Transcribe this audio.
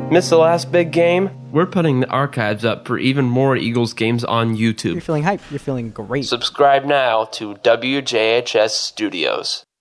Miss the last big game? We're putting the archives up for even more Eagles games on YouTube. You're feeling hype. You're feeling great. Subscribe now to WJHS Studios.